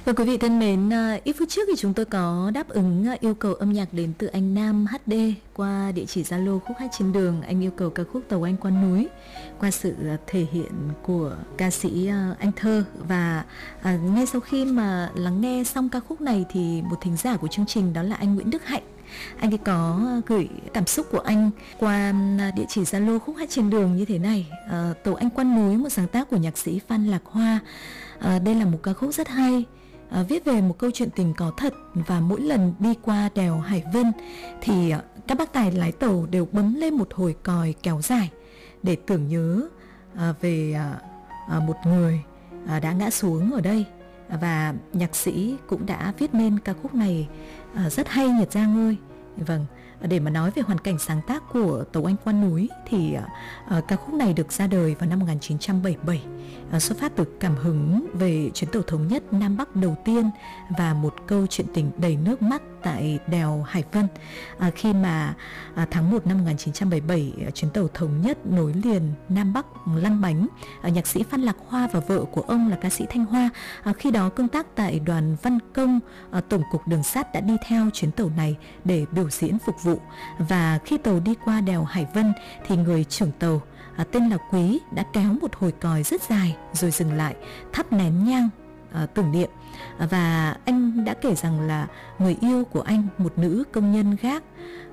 Vâng, quý vị thân mến, ít phút trước thì chúng tôi có đáp ứng yêu cầu âm nhạc đến từ anh Nam HD qua địa chỉ Zalo Khúc Hát Trên Đường. Anh yêu cầu ca khúc Tàu Anh Qua Núi qua sự thể hiện của ca sĩ Anh Thơ. Và ngay sau khi mà lắng nghe xong ca khúc này thì một thính giả của chương trình đó là anh Nguyễn Đức Hạnh. Anh ấy có gửi cảm xúc của anh qua địa chỉ Zalo Khúc Hát Trên Đường như thế này: Tàu Anh Qua Núi, một sáng tác của nhạc sĩ Phan Lạc Hoa. Đây là một ca khúc rất hay, viết về một câu chuyện tình có thật, và mỗi lần đi qua đèo Hải Vân thì các bác tài lái tàu đều bấm lên một hồi còi kéo dài để tưởng nhớ về một người đã ngã xuống ở đây. Và nhạc sĩ cũng đã viết nên ca khúc này rất hay, Nhật Giang ơi. Vâng, để mà nói về hoàn cảnh sáng tác của Tàu Anh Qua Núi thì ca khúc này được ra đời vào năm 1977, xuất phát từ cảm hứng về chuyến tàu thống nhất Nam Bắc đầu tiên và một câu chuyện tình đầy nước mắt tại đèo Hải Vân. Khi mà tháng 1 năm 1977, chuyến tàu thống nhất nối liền Nam Bắc lăn bánh, nhạc sĩ Phan Lạc Hoa và vợ của ông là ca sĩ Thanh Hoa, khi đó công tác tại đoàn văn công Tổng cục Đường sắt, đã đi theo chuyến tàu này để biểu diễn phục vụ. Và khi tàu đi qua đèo Hải Vân thì người trưởng tàu tên là Quý đã kéo một hồi còi rất dài rồi dừng lại thắp nén nhang tưởng niệm. Và anh đã kể rằng là người yêu của anh, một nữ công nhân gác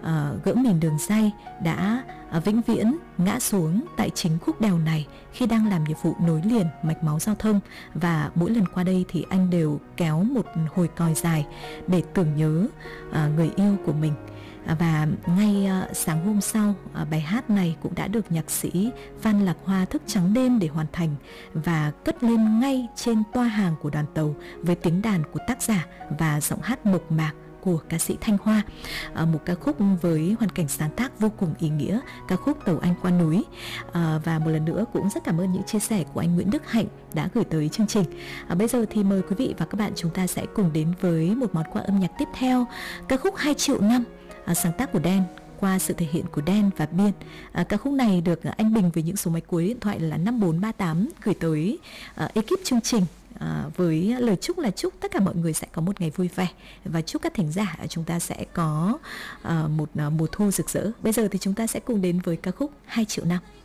gỡ mìn đường ray, đã vĩnh viễn ngã xuống tại chính khúc đèo này khi đang làm nhiệm vụ nối liền mạch máu giao thông. Và mỗi lần qua đây thì anh đều kéo một hồi còi dài để tưởng nhớ người yêu của mình. Và ngay sáng hôm sau, bài hát này cũng đã được nhạc sĩ Phan Lạc Hoa thức trắng đêm để hoàn thành và cất lên ngay trên toa hàng của đoàn tàu với tiếng đàn của tác giả và giọng hát mộc mạc của ca sĩ Thanh Hoa. Một ca khúc với hoàn cảnh sáng tác vô cùng ý nghĩa, ca khúc Tàu Anh Qua Núi. Và một lần nữa cũng rất cảm ơn những chia sẻ của anh Nguyễn Đức Hạnh đã gửi tới chương trình. Bây giờ thì mời quý vị và các bạn chúng ta sẽ cùng đến với một món quà âm nhạc tiếp theo, ca khúc 2 triệu năm, sáng tác của Đen qua sự thể hiện của Đen và Biên. Ca khúc này được anh Bình với những số máy cuối điện thoại là 5438 gửi tới ekip chương trình, với lời chúc là chúc tất cả mọi người sẽ có một ngày vui vẻ, và chúc các thính giả chúng ta sẽ có một mùa thu rực rỡ. Bây giờ thì chúng ta sẽ cùng đến với ca khúc 2 triệu năm.